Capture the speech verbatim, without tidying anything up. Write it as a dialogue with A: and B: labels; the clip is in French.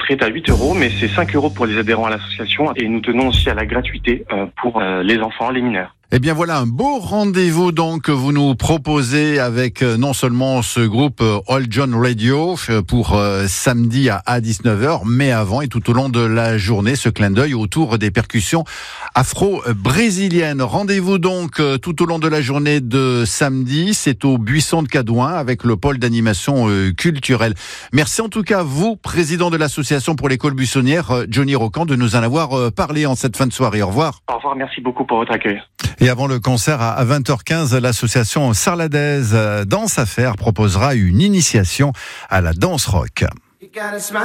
A: l'entrée est à huit euros, mais c'est cinq euros pour les adhérents à l'association et nous tenons aussi à la gratuité pour les enfants, les mineurs.
B: Eh bien voilà un beau rendez-vous donc que vous nous proposez avec non seulement ce groupe All John Radio pour euh, samedi à dix-neuf heures, mais avant et tout au long de la journée, ce clin d'œil autour des percussions afro-brésiliennes. Rendez-vous donc euh, tout au long de la journée de samedi, c'est au Buisson de Cadouin avec le pôle d'animation euh, culturelle. Merci en tout cas vous, président de l'association pour l'école buissonnière, euh, Johnny Rocan, de nous en avoir euh, parlé en cette fin de soirée. Au revoir.
A: Au revoir, merci beaucoup pour votre accueil.
B: Et avant le concert à vingt heures quinze, l'association Sarladaise Danse à faire proposera une initiation à la danse rock.